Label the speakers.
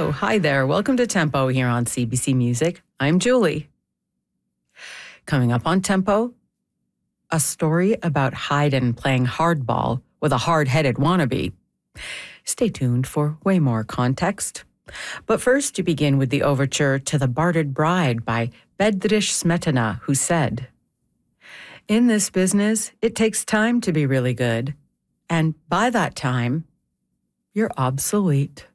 Speaker 1: Hi there. Welcome to Tempo here on CBC Music. I'm Julie. Coming up on Tempo, a story about Haydn playing hardball with a hard-headed wannabe. Stay tuned for way more context. But first, you begin with the overture to The Bartered Bride by Bedřich Smetana, who said, "In this business, it takes time to be really good. And by that time, you're obsolete."